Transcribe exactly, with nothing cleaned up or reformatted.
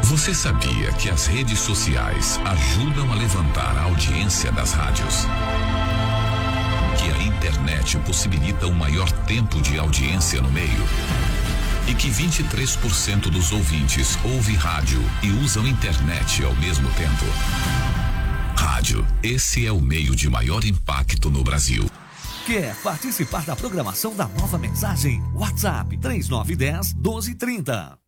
Você sabia que as redes sociais ajudam a levantar a audiência das rádios? Que a internet possibilita um maior tempo de audiência no meio? E que vinte e três por cento dos ouvintes ouve rádio e usam internet ao mesmo tempo? Rádio, esse é o meio de maior impacto no Brasil. Quer participar da programação da Nova Mensagem? WhatsApp três nove um zero, doze trinta.